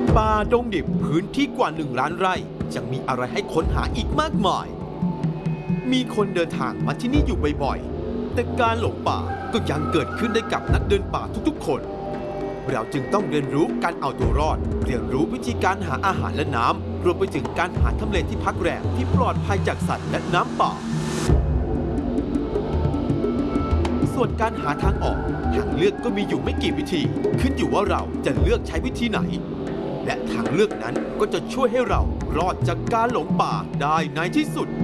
ป่าดงดิบพื้นที่กว่า1 ล้านไร่ยังมีอะไรให้ค้นหาอีกมากมายมีคนเดินทางมาที่นี่อยู่บ่อยๆแต่การหลงป่าก็ยังเกิดขึ้นได้กับนักเดินป่าทุกๆคนเราจึงต้องเรียนรู้การเอาตัวรอดเรียนรู้วิธีการหาอาหารและน้ำรวมไปถึงการหาทำเลที่พักแรมที่ปลอดภัยจากสัตว์และน้ำป่าส่วนการหาทางออกทางเลือกก็มีอยู่ไม่กี่วิธีขึ้นอยู่ว่าเราจะเลือกใช้วิธีไหนและทางเลือกนั้นก็จะช่วยให้เรารอดจากการหลงป่าได้ในที่สุด